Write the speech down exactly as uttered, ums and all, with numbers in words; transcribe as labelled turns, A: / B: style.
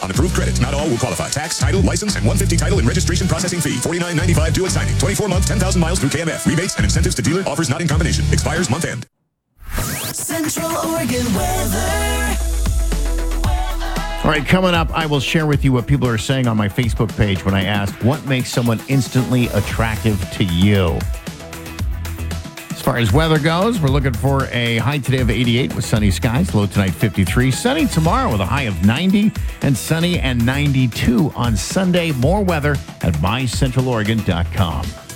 A: on approved credit. Not all will qualify. Tax, title, license, and one hundred fifty dollars title and registration processing fee. forty-nine ninety-five due at signing. twenty-four month, ten thousand miles through K M F. Rebates and incentives to dealer. Offers not in combination. Expires month end.
B: Central Oregon weather.
C: All right, coming up, I will share with you what people are saying on my Facebook page when I ask, what makes someone instantly attractive to you? As far as weather goes, we're looking for a high today of eighty-eight with sunny skies, low tonight fifty-three, sunny tomorrow with a high of ninety, and sunny and ninety-two on Sunday. More weather at my central oregon dot com.